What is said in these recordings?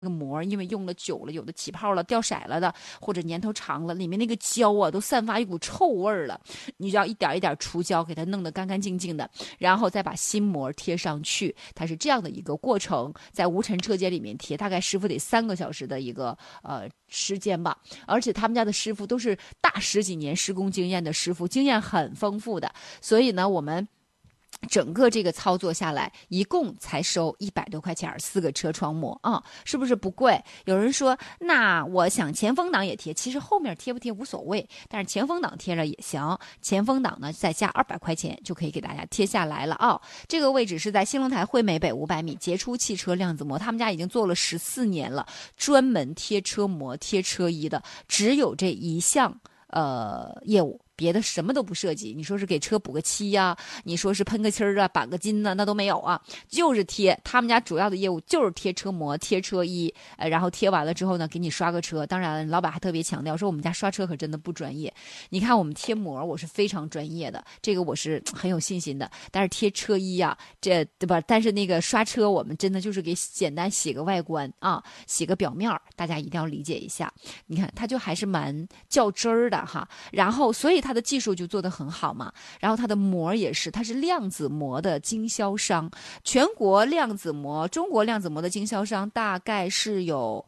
那个膜因为用了久了，有的起泡了、掉色了的，或者年头长了，里面那个胶啊都散发一股臭味儿了。你就要一点一点除胶，给它弄得干干净净的，然后再把新膜贴上去。它是这样的一个过程，在无尘车间里面贴，大概师傅得3个小时的一个时间吧。而且他们家的师傅都是大10几年施工经验的师傅，经验很丰富的，所以呢，我们整个这个操作下来，一共才收100多块钱，4个车窗膜啊，是不是不贵？有人说，那我想前风挡也贴，其实后面贴不贴无所谓，但是前风挡贴了也行。前风挡呢，再加200块钱就可以给大家贴下来了啊。这个位置是在兴隆台汇美北500米，杰出汽车量子膜，他们家已经做了14年了，专门贴车膜、贴车衣的，只有这一项业务。别的什么都不涉及，你说是给车补个漆呀，你说是喷个漆啊、钣个金呢，那都没有啊，就是贴。他们家主要的业务就是贴车膜、贴车衣，然后贴完了之后呢，给你刷个车。当然，老板还特别强调说，我们家刷车可真的不专业。你看我们贴膜，我是非常专业的，这个我是很有信心的。但是贴车衣呀，这对吧？但是那个刷车，我们真的就是给简单洗个外观啊，洗个表面，大家一定要理解一下。你看，它就还是蛮较真儿的哈。然后，所以它的技术就做得很好嘛。然后它的膜也是，它是量子膜的经销商，全国量子膜、中国量子膜的经销商大概是有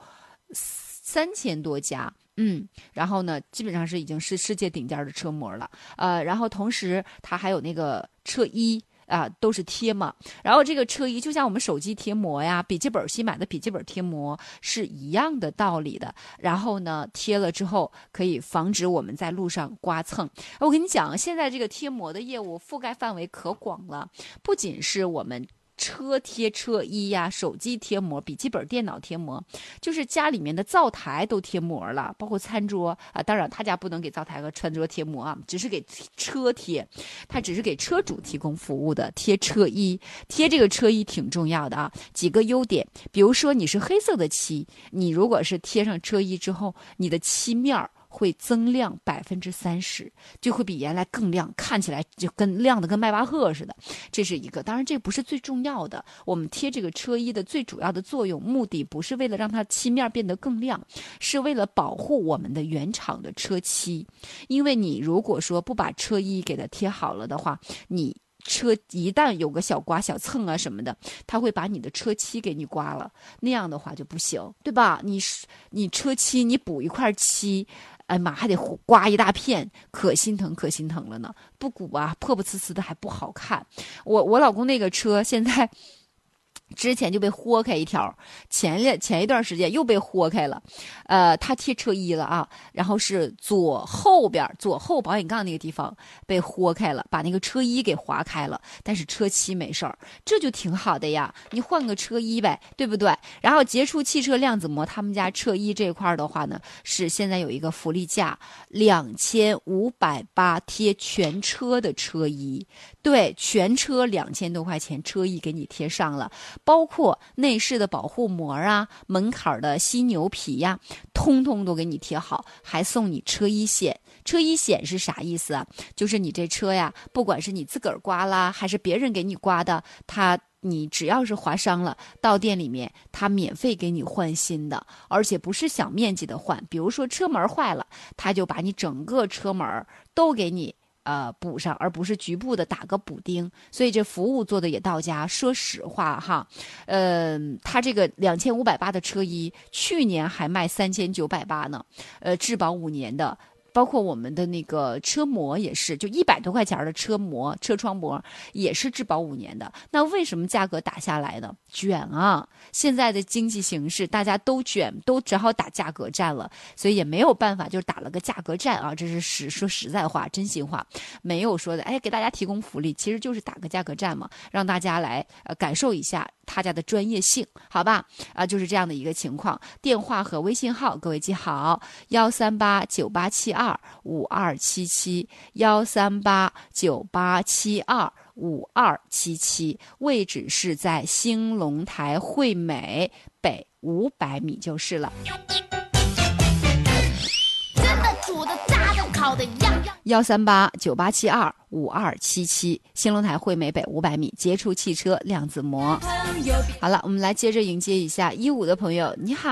3000多家。然后呢，基本上是已经是世界顶尖的车膜了。然后同时它还有那个车衣。都是贴嘛，然后这个车衣就像我们手机贴膜呀，笔记本新买的笔记本贴膜是一样的道理的。然后呢，贴了之后可以防止我们在路上刮蹭。我跟你讲，现在这个贴膜的业务覆盖范围可广了，不仅是我们车贴车衣呀，手机贴膜，笔记本电脑贴膜，就是家里面的灶台都贴膜了，包括餐桌啊。当然他家不能给灶台和餐桌贴膜啊，只是给车贴，他只是给车主提供服务的贴车衣。贴这个车衣挺重要的啊，几个优点，比如说你是黑色的漆，你如果是贴上车衣之后，你的漆面会增亮30%，就会比原来更亮，看起来就亮的跟迈巴赫似的。这是一个，当然这不是最重要的。我们贴这个车衣的最主要的作用，目的不是为了让它漆面变得更亮，是为了保护我们的原厂的车漆。因为你如果说不把车衣给它贴好了的话，你车一旦有个小刮小蹭啊什么的，它会把你的车漆给你刮了，那样的话就不行，对吧？你车漆你补一块漆，哎妈，还得刮一大片，可心疼可心疼了呢。不补啊，破破呲呲的还不好看。我老公那个车现在。之前就被豁开一条，前一段时间又被豁开了，他贴车衣了啊，然后是左后保险杠那个地方被豁开了，把那个车衣给划开了，但是车漆没事儿，这就挺好的呀，你换个车衣呗，对不对？然后杰出汽车量子膜他们家车衣这块的话呢，是现在有一个福利价2580贴全车的车衣，对，全车2000多块钱车衣给你贴上了。包括内饰的保护膜啊，门槛的犀牛皮呀，通通都给你贴好，还送你车衣险。车衣险是啥意思啊？就是你这车呀，不管是你自个儿刮啦，还是别人给你刮的，你只要是划伤了，到店里面他免费给你换新的，而且不是小面积的换，比如说车门坏了，他就把你整个车门都给你补上，而不是局部的打个补丁，所以这服务做的也到家。说实话哈，他这个2580的车衣，去年还卖3980呢，质保5年的。包括我们的那个车膜也是，就100多块钱的车膜、车窗膜也是质保5年的。那为什么价格打下来呢？卷啊！现在的经济形势，大家都卷，都只好打价格战了，所以也没有办法，就是打了个价格战啊。这是说实在话、真心话，没有说的哎给大家提供福利，其实就是打个价格战嘛，让大家来感受一下他家的专业性，好吧？就是这样的一个情况。电话和微信号各位记好：13898725277，13898725277，位置是在兴隆台汇美北500米就是了。 真的煮的炸的烤好的样样。 13898725277，兴隆台惠美北500米，接触汽车量子膜。好了，我们来接着迎接一下15的朋友，你好。